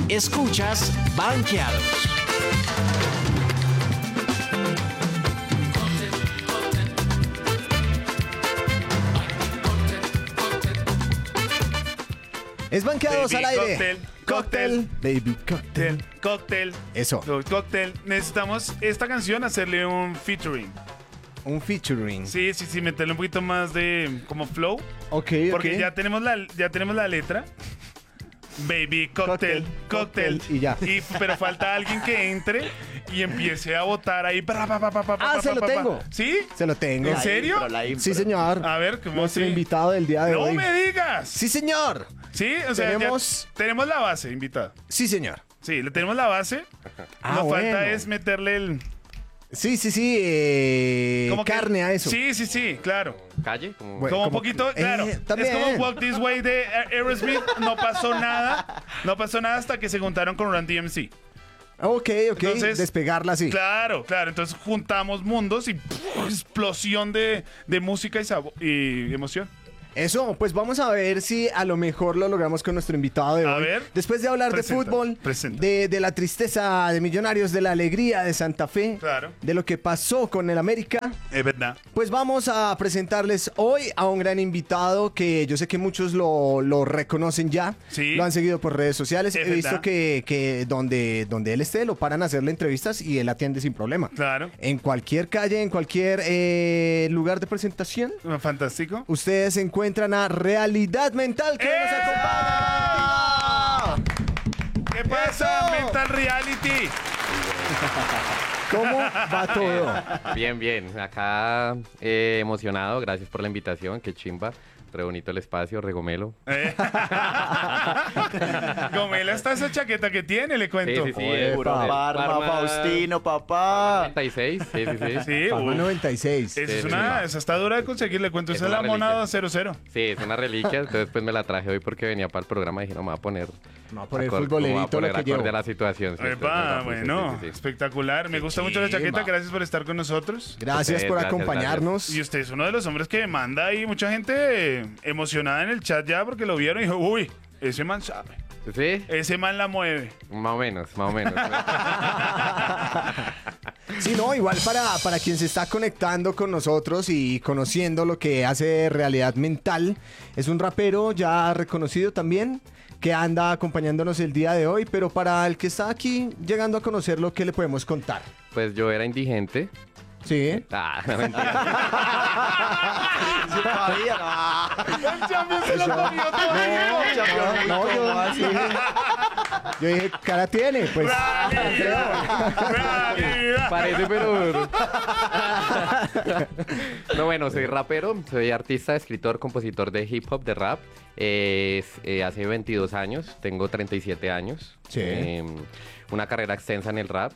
Escuchas Banqueados. Es Banqueados Baby al aire. Cocktail, Cocktail, baby cocktail. Cóctel. Eso. Cóctel. Necesitamos esta canción hacerle un featuring. Un featuring. Sí, meterle un poquito más de como flow. Ok, Porque ok. ya tenemos la letra. Baby cocktail, Cóctel, cocktail. y ya. Pero falta alguien que entre y empiece a botar ahí. Se lo tengo. ¿Sí? Se lo tengo. ¿En serio? Sí, señor. A ver, ¿cómo Nuestro así? invitado del día de ¡No hoy. me digas! Sí, señor. Sí, o sea, tenemos la base, invitado. Sí, señor. Sí, le tenemos la base. Ah, Nos falta bueno. es meterle el... Sí. como que- Carne a eso. Sí, claro. Calle, como... Bueno, Como un como- poquito, claro. también. Es como Walk This Way de Aerosmith. No pasó nada. No pasó nada hasta que se juntaron con Run DMC. Ok. Entonces, Despegarla así. Claro. Entonces juntamos mundos y explosión de música y emoción. Eso, pues vamos a ver si a lo mejor lo logramos con nuestro invitado de A hoy. ver. Después de hablar Presenta, de fútbol, presenta. de la tristeza de Millonarios, de la alegría de Santa Fe, Claro. de lo que pasó con el América, Es verdad. pues vamos a presentarles hoy a un gran invitado que yo sé que muchos lo reconocen ya. Sí. Lo han seguido por redes sociales. Es He visto verdad. que donde él esté lo paran a hacerle entrevistas y él atiende sin problema. Claro. En cualquier calle, en cualquier lugar de presentación, Fantástico. ustedes encuentran a Realidad Mental que nos acompaña. ¿Qué pasa, ¡Eso! Mental Reality? ¿Cómo va todo? Bien. Acá emocionado. Gracias por la invitación. Qué chimba. Re bonito el espacio, regomelo. Gomela está esa chaqueta que tiene, le cuento. Sí. Epa. Parma, Faustino, papá. 96. Sí. Sí, Fama uy. 96. Esa está dura de conseguir, le cuento. Es Esa es la una monada reliquia. 00. Sí, es una reliquia. Entonces pues me la traje hoy porque venía para el programa y dije, no, me voy a poner... Me voy a poner como me voy a futbolerito poner lo que acorde llevo. a la situación. Sí, entonces me Epa, la puse, bueno, sí. espectacular. Me gusta mucho la chimba. chaqueta. Gracias por estar con nosotros. Gracias por Gracias, acompañarnos. Y usted es uno de los hombres que manda ahí mucha gente emocionada en el chat ya porque lo vieron y dijo, uy, ese man sabe. Sí, Ese man la mueve. más o menos. Sí, no, igual para quien se está conectando con nosotros y conociendo lo que hace Realidad Mental, es un rapero ya reconocido también que anda acompañándonos el día de hoy, pero para el que está aquí llegando a conocerlo, ¿qué le podemos contar? Pues yo era indigente. Sí. No, mentira. Sí, todavía, El champion se lo comió todo. Yo dije, cara tiene, pues. Realidad. Parece, pero... No, bueno, soy rapero, soy artista, escritor, compositor de hip hop, de rap. Hace 22 años, tengo 37 años. Sí. Una carrera extensa en el rap.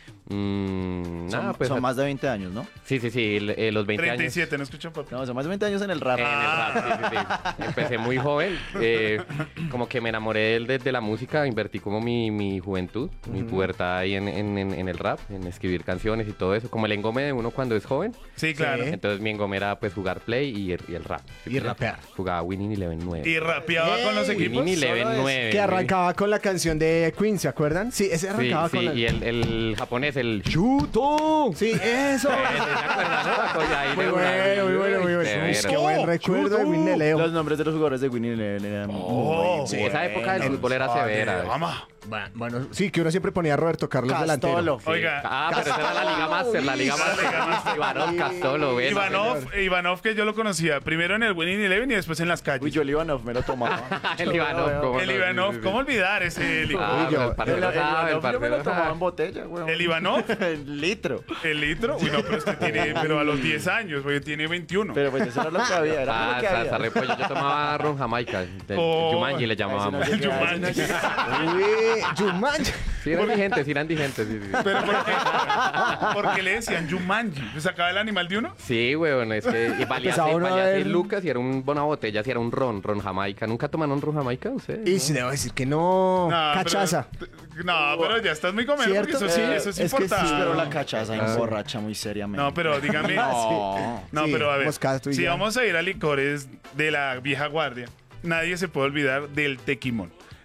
Son más de 20 años, ¿no? Sí, los 20 años. 37, ¿no escuchó, papi? No, son más de 20 años en el rap. En el rap, sí. Empecé muy joven, como que me enamoré de la música, invertí como mi juventud, mi pubertad ahí en el rap, en escribir canciones y todo eso, como el engome de uno cuando es joven. Sí, claro. Sí. Entonces mi engome era pues jugar play y el rap. Y rapear. Jugaba Winning Eleven 9. Y rapeaba con los equipos. Winning Eleven solo es 9. Que arrancaba con la canción de Queen, ¿se acuerdan? Sí, ese Sí, arrancaba con la... y el japonés, el Shuto. Sí, eso. ¿Se acuerdan, no? Ahí Muy de una, bueno, muy bueno, muy bueno. severo. Qué buen recuerdo de Winnie Leo. Los nombres de los jugadores de Winnie eran Oh, Sí, esa época del fútbol era severa. Vamos. Bueno, sí, que uno siempre ponía a Roberto Carlos delantero. Castolo. Sí. Oiga. Pero esa era la Liga Master, la Liga Master. Ivanov, Castolo, ¿ves? Ivanov, que yo lo conocía primero en el Winning Eleven y después en las calles. Uy, yo el Ivanov me lo tomaba. El Ivanov, ¿cómo El no? Ivanov, Sí, sí, ¿cómo sí. olvidar ese Ah, pero el partido El sabe, el Ivanov yo me partido lo tomaba en sabe. botella, weón. ¿El Ivanov? El litro. ¿El litro? Uy, no, pero usted tiene, pero a los 10 años, porque tiene 21. Pero pues eso era lo que había, era lo que Salsa, había. repollo. Yo tomaba ron jamaica. Oh. Jumanji le llamábamos. Ese no llega, Jumanji. ese no llega. Uy, Jumanji. Sí, eran indigentes, sí. ¿Pero por qué le decían Jumanji? ¿Le sacaba el animal de uno? Sí, weón, es que y valía Empezaba uno a 6 ver- lucas y era una botella, si era un ron jamaica. ¿Nunca tomaron ron jamaica ustedes? Y si debo decir que no, No, cachaza. Pero ya estás muy comido porque ¿Cierto? eso sí, eso es Es que importante. sí, Pero la cachaza emborracha muy seriamente. No, pero dígame. No, Sí, pero a ver, moscato y si ya. vamos a ir a licores de la vieja guardia, nadie se puede olvidar del tequimón.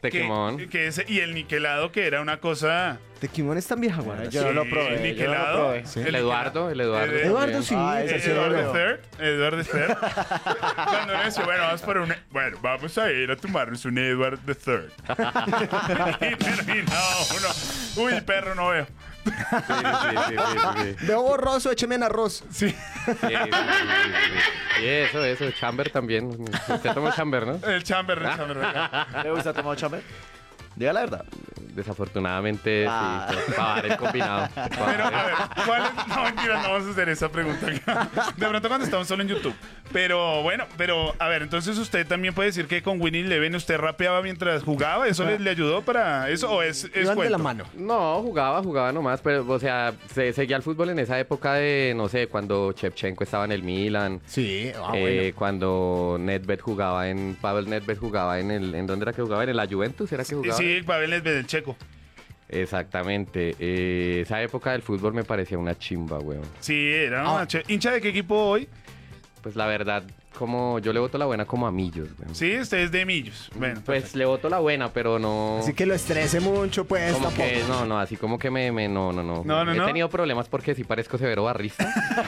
Tequimón. Y el niquelado, que era una cosa... Tequimón es tan vieja, guarda. Yo no lo probé. El yo no lo niquelado. probé. el El Eduardo. Eduardo, sí. Ah, ese sí lo Eduardo veo. III. Eduardo III. Cuando uno decía, vamos a ir a tomarnos un Edward III. Y terminaba uno. Uy, perro, no veo. Sí. Veo borroso, écheme en arroz. Sí. Y eso, Chamber también. Usted tomó Chamber, ¿no? El chamber, venga. ¿Le gusta tomar chamber? Diga la verdad. Desafortunadamente, Ah. sí. Para dar el combinado. Pero, a ver, ¿cuál es? No, mentira, no vamos a hacer esa pregunta. De pronto cuando estamos solo en YouTube. Pero, bueno, a ver, entonces usted también puede decir que con Winnie Eleven usted rapeaba mientras jugaba. ¿Eso le ayudó para eso o es Iban de cuento? la mano. No, jugaba nomás, pero, o sea, seguía el fútbol en esa época de, no sé, cuando Shevchenko estaba en el Milan. Sí, Cuando Pavel Nedved jugaba ¿en dónde era que jugaba? ¿En la Juventus era que jugaba? Sí, Pavel Nedved, el checo. Exactamente. Esa época del fútbol me parecía una chimba, weón. Sí, era una ¿Hincha de qué equipo hoy? Pues la verdad, como yo le voto la buena como a Millos, weón. Sí, usted es de Millos. Bueno, Pues le voto la buena, pero no... Así que lo estrese mucho, pues. Como tampoco. que, no, así como que no. No, He no. tenido problemas porque sí parezco severo barrista.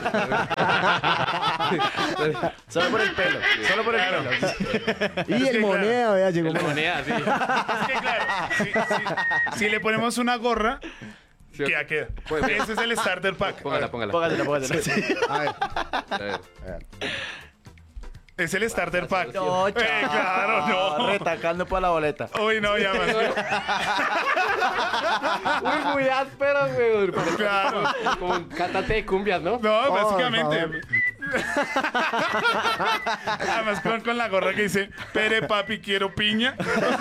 Solo por el pelo. Solo por el pelo. Y Es el que, moneda, vea, llegó. La moneda, sí. es que claro, si le ponemos una gorra, Sí, queda, queda. Pues, Ese es el starter pack. Póngala. Póngasela. Sí. A ver. A ver. Es el starter pack. No, claro, no. Retacando para la boleta. Uy, no, ya más. Uy, muy áspero, weón. Claro. Como un cantante de cumbias, ¿no? No, por básicamente. favor. Además con la gorra que dice, Pere papi, quiero piña.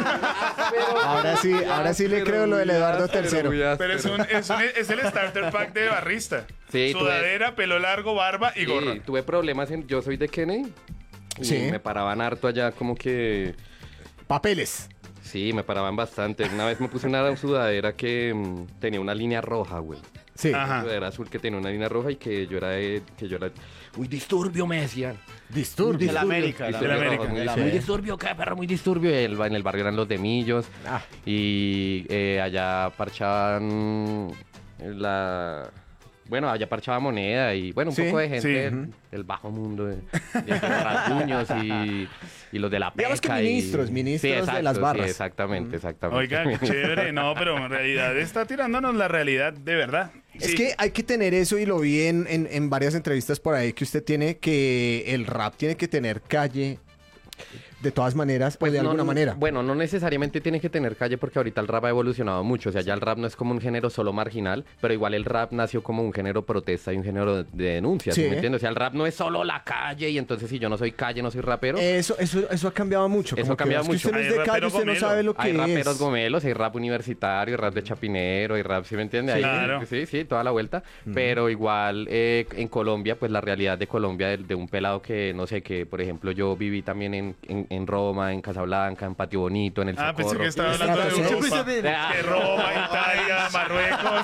Ahora sí le creo lo del Eduardo III. Pero es el starter pack de barrista. Sí, Sudadera, pelo largo, barba y gorra. Sí, tuve problemas yo soy de Kennedy. Y Sí. me paraban harto allá como que... Papeles. Sí, me paraban bastante. Una vez me puse una sudadera que tenía una línea roja, güey. Sí. Ajá. Una sudadera azul que tenía una línea roja y que yo era... Uy, disturbio, me decían. Disturbio. De la América. De la América. Muy, De la muy América. disturbio, qué perro, muy disturbio. Y en el barrio eran los de Millos. Ah. Y allá parchaban Bueno, allá parchaba moneda y, bueno, un Sí, poco de gente sí. del bajo mundo, de rasguños y los de la pesca. Digamos que ministros Sí, de exacto, las barras. Sí, exactamente. Oiga, qué chévere. No, pero en realidad está tirándonos la realidad de verdad. Es Sí. que hay que tener eso y lo vi en varias entrevistas por ahí que usted tiene que el rap tiene que tener calle de todas maneras o de no, alguna manera. Bueno, no necesariamente tiene que tener calle porque ahorita el rap ha evolucionado mucho. O sea, ya el rap no es como un género solo marginal, pero igual el rap nació como un género protesta y un género de denuncia, ¿sí Sí. me entiendes? O sea, el rap no es solo la calle y entonces si yo no soy calle, no soy rapero. Eso ha cambiado mucho. Eso como ha que cambiado es que usted mucho. no es Hay de calle, rapero usted no gomelo. sabe lo que Hay es. raperos gomelos, hay rap universitario, hay rap de chapinero, hay rap, ¿sí me entiende? Sí. Hay- Claro. sí, toda la vuelta. Pero igual en Colombia, pues la realidad de Colombia, de un pelado que, no sé, que por ejemplo yo viví también en Roma, en Casablanca, en Patio Bonito, en El Ah, pensé Socorro. que estaba hablando de Estratos, Europa. Ah. Que Roma, Italia, Marruecos,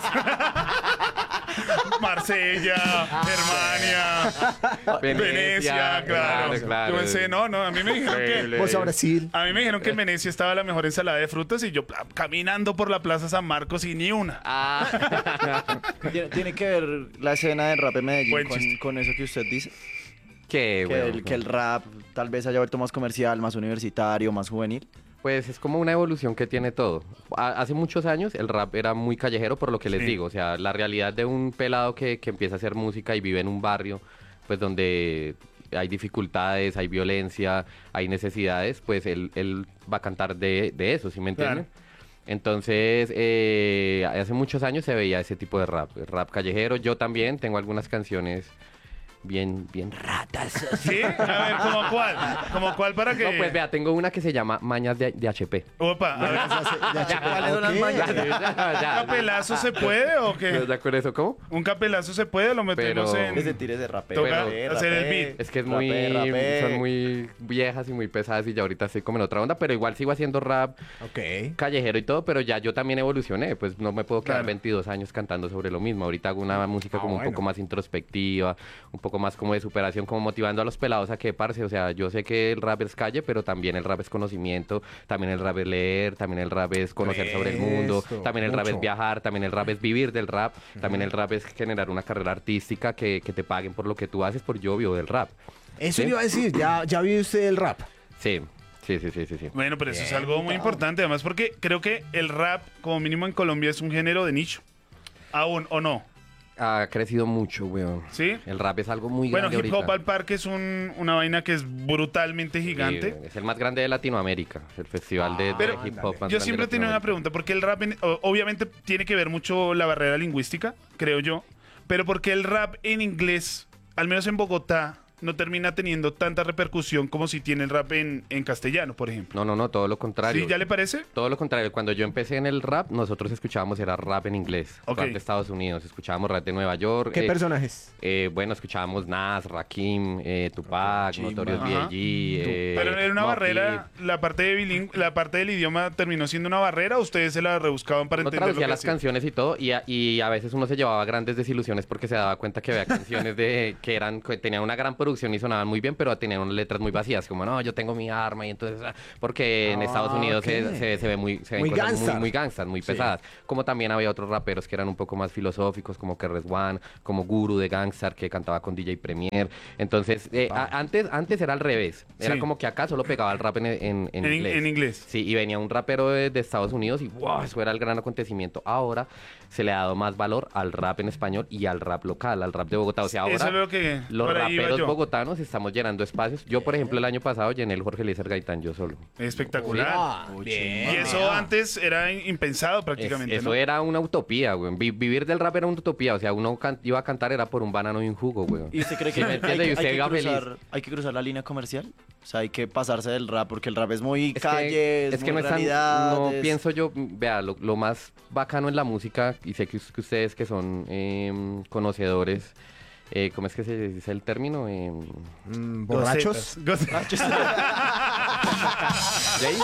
Marsella, Germania, Venecia, claro. Yo pensé, no, a mí me dijeron que... Vos a Brasil. A mí me dijeron que en Venecia estaba la mejor ensalada de frutas y yo caminando por la Plaza San Marcos y ni una. Ah, Tiene que ver la escena del rap en Medellín Buen chiste. con eso que usted dice. qué, Que weón. que el rap tal vez haya vuelto más comercial, más universitario, más juvenil. Pues es como una evolución que tiene todo. Hace muchos años el rap era muy callejero por lo que les Sí. digo. O sea, la realidad de un pelado que empieza a hacer música y vive en un barrio, pues donde hay dificultades, hay violencia, hay necesidades, pues él va a cantar de eso, ¿sí me entienden? Claro. Entonces, hace muchos años se veía ese tipo de rap callejero. Yo también tengo algunas canciones bien ratas. ¿Sí? A ver, ¿cómo cuál? ¿Cómo cuál para que...? No, pues vea, tengo una que se llama Mañas de HP. Opa, a ver. ¿Cuáles son las Ok. mañas? ¿Un capelazo se puede o qué? ¿Ya con eso cómo? ¿Un capelazo se puede? Lo metemos Pero- en... Desde tires de rapero. Toca rapé, hacer el rapé, beat. Es que es rapé. son muy viejas y muy pesadas y ya ahorita estoy como en otra onda, pero igual sigo haciendo rap Ok. callejero y todo, pero ya yo también evolucioné, pues no me puedo quedar Claro. 22 años cantando sobre lo mismo. Ahorita hago una música como un bueno. poco más introspectiva, un poco poco más como de superación, como motivando a los pelados a que, parce, o sea, yo sé que el rap es calle, pero también el rap es conocimiento, también el rap es leer, también el rap es conocer sobre el mundo, Eso, también el rap mucho. es viajar, también el rap es vivir del rap, también el rap es generar una carrera artística que te paguen por lo que tú haces, por yo vivo del rap. Eso ¿Sí? le iba a decir, ya vio usted el rap. Sí, sí, sí, sí, sí, sí. Bueno, pero eso es algo muy importante, además porque creo que el rap, como mínimo en Colombia, es un género de nicho. ¿Aún o no? Ha crecido mucho, weón. ¿Sí? El rap es algo muy Bueno, grande Hip Hop ahorita. al Parque es una vaina que es brutalmente gigante. Sí, es el más grande de Latinoamérica, el festival de Pero hip hop más yo grande siempre he de tenido una Latinoamérica. pregunta, porque el rap obviamente tiene que ver mucho la barrera lingüística, creo yo, pero porque el rap en inglés, al menos en Bogotá, no termina teniendo tanta repercusión como si tiene el rap en castellano, por ejemplo. No, todo lo contrario. ¿Sí? ¿Ya le parece? Todo lo contrario, cuando yo empecé en el rap, nosotros escuchábamos era rap en inglés, Ok. rap de Estados Unidos, escuchábamos rap de Nueva York. ¿Qué personajes? Bueno, escuchábamos Nas, Rakim, Tupac, Notorious Ajá. B.I.G. Pero era una Mobb barrera, Deep. la parte de la parte del idioma terminó siendo una barrera, ¿o ustedes se la rebuscaban para Uno entender lo traducía que las hacían? canciones y todo, y a veces uno se llevaba grandes desilusiones porque se daba cuenta que había canciones que tenían una gran producción y sonaban muy bien, pero tenían unas letras muy vacías, como no, yo tengo mi arma, y entonces, porque en Estados Unidos ok. se ve muy, se ven Muy cosas gangstar. muy gangstas, muy Sí. pesadas. Como también había otros raperos que eran un poco más filosóficos, como Keres One, como Guru de Gangstar, que cantaba con DJ Premier. Entonces, antes era al revés. Era Sí. como que acá solo pegaba el rap en inglés. En inglés. Sí, y venía un rapero de Estados Unidos y wow, eso era el gran acontecimiento. Ahora se le ha dado más valor al rap en español y al rap local, al rap de Bogotá. O sea, ahora Eso es lo que los por ahí iba raperos yo. bogotanos estamos llenando espacios. Yo, por ejemplo, el año pasado llené el Jorge Eliezer Gaitán yo solo. Espectacular. Ah, bien. Y eso antes era impensado prácticamente, Eso ¿no? era una utopía, güey. Vivir del rap era una utopía. O sea, uno iba a cantar era por un banano y un jugo, güey. ¿Y usted cree que ¿Sí me entiende? Y usted iba feliz. hay que cruzar la línea comercial? O sea, hay que pasarse del rap, porque el rap es muy Es calle, que, es es que muy no es tan, realidad, no es- pienso yo, vea, lo más bacano en la música, y sé que ustedes que son conocedores, ¿cómo es que se dice el término? ¿Borrachos? Gocetas. ¿Jay?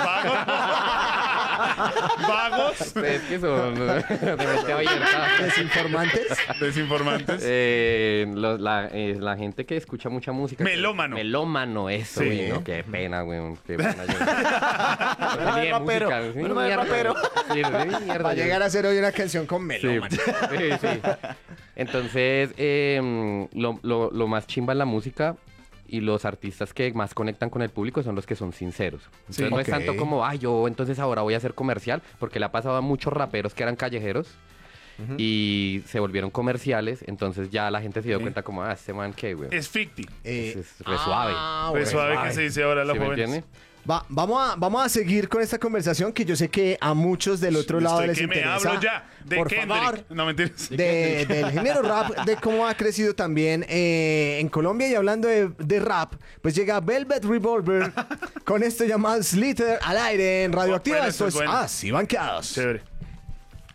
Vagos. Ustedes que son de mente abierta. ¿Desinformantes? Desinformantes. La gente que escucha mucha música. Melómano. Melómano, eso, Sí. güey, no, qué pena, güey. Qué pena. Yo ni de rapero. música, sí, Bueno, mierda, rapero. sí, sí, mierda, Va a yo- llegar a hacer hoy una canción con Sí, Melómano. sí, sí. Entonces, lo más chimba en la música y los artistas que más conectan con el público son los que son sinceros. Entonces Sí. no Ok. es tanto como, yo entonces ahora voy a hacer comercial, porque le ha pasado a muchos raperos que eran callejeros y se volvieron comerciales, entonces ya la gente se dio cuenta como, este man qué, güey. Es ficti. Es re suave. Re suave que se dice ahora los ¿Sí me jóvenes. entiende? Vamos a seguir con esta conversación que yo sé que a muchos del otro lado Estoy les que me interesa. hablo ya de Por Kendrick. favor, No, mentiras. del género rap, de cómo ha crecido también en Colombia. Y hablando de rap, pues llega Velvet Revolver con esto llamado Slither al aire en Radioactiva. Bueno, Esto esto es es bueno. Así Banqueados. Chévere.